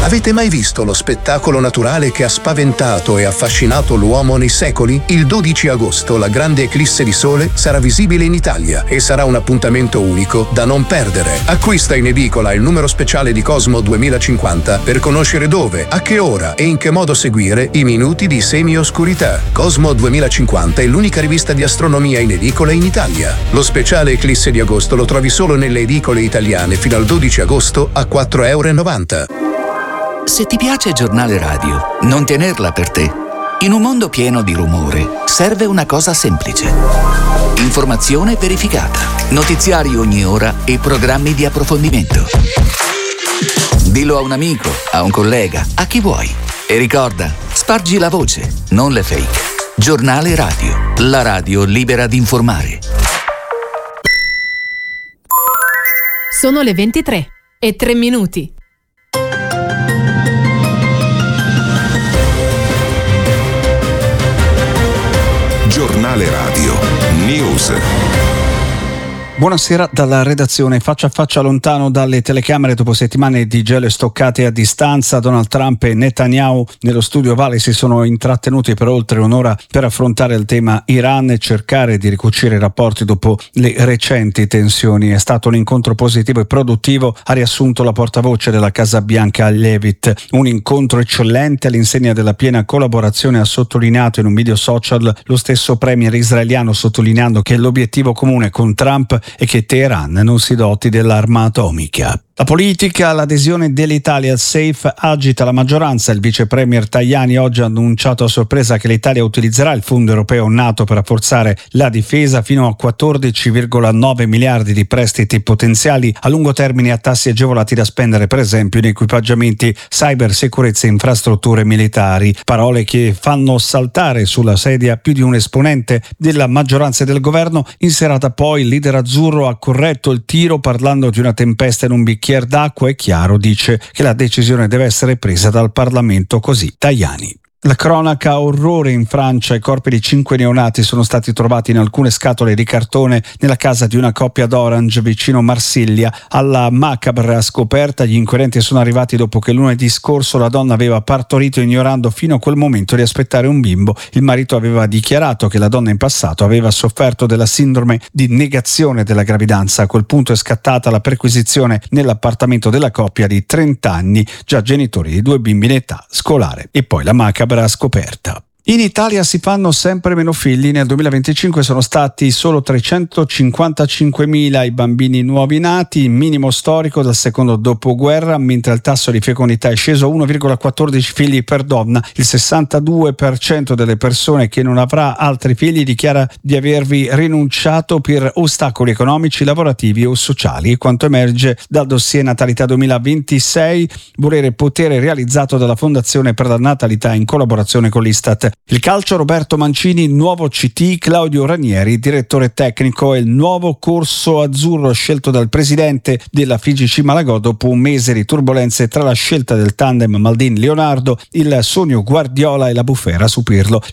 Avete mai visto lo spettacolo naturale che ha spaventato e affascinato l'uomo nei secoli? Il 12 agosto la grande eclisse di sole sarà visibile in Italia e sarà un appuntamento unico da non perdere. Acquista in edicola il numero speciale di Cosmo 2050 per conoscere dove, a che ora e in che modo seguire i minuti di semi-oscurità. Cosmo 2050 è l'unica rivista di astronomia in edicola in Italia. Lo speciale eclisse di agosto lo trovi solo nelle edicole italiane fino al 12 agosto a €4,90. Se ti piace Giornale Radio, non tenerla per te. In un mondo pieno di rumore, serve una cosa semplice. Informazione verificata, notiziari ogni ora e programmi di approfondimento. Dillo a un amico, a un collega, a chi vuoi. E ricorda, spargi la voce, non le fake. Giornale Radio, la radio libera di informare. Sono le 23:03. Giornale Radio News. Buonasera dalla redazione. Faccia a faccia lontano dalle telecamere dopo settimane di gelo e stoccate a distanza, Donald Trump e Netanyahu nello studio ovale si sono intrattenuti per oltre un'ora per affrontare il tema Iran e cercare di ricucire i rapporti dopo le recenti tensioni. È stato un incontro positivo e produttivo, ha riassunto la portavoce della Casa Bianca Leavitt. Un incontro eccellente all'insegna della piena collaborazione, ha sottolineato in un video social lo stesso premier israeliano, sottolineando che l'obiettivo comune con Trump e che Teheran non si doti dell'arma atomica. La politica, l'adesione dell'Italia al SAFE agita la maggioranza. Il vice premier Tajani oggi ha annunciato a sorpresa che l'Italia utilizzerà il fondo europeo NATO per rafforzare la difesa fino a 14,9 miliardi di prestiti potenziali a lungo termine a tassi agevolati da spendere per esempio in equipaggiamenti, cybersicurezza e infrastrutture militari. Parole che fanno saltare sulla sedia più di un esponente della maggioranza e del governo. In serata poi il leader azzurro ha corretto il tiro parlando di una tempesta in un bicchiere d'acqua. È chiaro, dice, che la decisione deve essere presa dal Parlamento, così Tajani. La cronaca, orrore in Francia. I corpi di 5 neonati sono stati trovati in alcune scatole di cartone nella casa di una coppia d'Orange vicino Marsiglia. Alla macabra scoperta gli inquirenti sono arrivati dopo che lunedì scorso la donna aveva partorito ignorando fino a quel momento di aspettare un bimbo. Il marito aveva dichiarato che la donna in passato aveva sofferto della sindrome di negazione della gravidanza. A quel punto è scattata la perquisizione nell'appartamento della coppia di 30 anni, già genitori di 2 bimbi in età scolare. E poi la macabra scoperta. In Italia si fanno sempre meno figli. Nel 2025 sono stati solo 355.000 i bambini nuovi nati, minimo storico dal secondo dopoguerra, mentre il tasso di fecondità è sceso a 1,14 figli per donna. Il 62% delle persone che non avrà altri figli dichiara di avervi rinunciato per ostacoli economici, lavorativi o sociali. Quanto emerge dal dossier Natalità 2026, volere e potere realizzato dalla Fondazione per la Natalità in collaborazione con l'Istat. Il calcio, Roberto Mancini, nuovo CT, Claudio Ranieri, direttore tecnico, e il nuovo corso azzurro scelto dal presidente della FIGC Malagò dopo un mese di turbolenze tra la scelta del tandem Maldini-Leonardo, il sogno Guardiola e la bufera su Pirlo.